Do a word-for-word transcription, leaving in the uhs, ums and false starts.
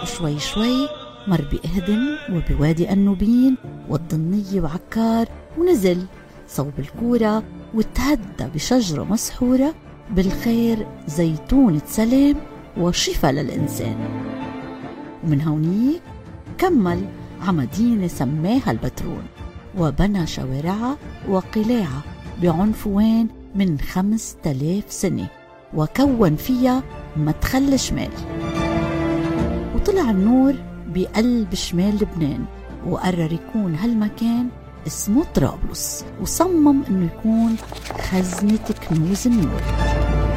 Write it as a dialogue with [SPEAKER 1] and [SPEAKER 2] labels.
[SPEAKER 1] وشوي شوي مر بإهدم وبوادي النوبين والضنية وعكار، ونزل صوب الكورة وتهدى بشجرة مسحورة بالخير زيتونة سلام وشفاء للإنسان. ومن هونيك كمل عمدينة سماها البترون، وبنى شوارعها وقلاعها بعنفوان من خمس تلاف سنة، وكون فيها مدخل شمال. وطلع النور بقلب شمال لبنان، وقرر يكون هالمكان اسمه طرابلس، وصمم انه يكون خزنة كنوز النور.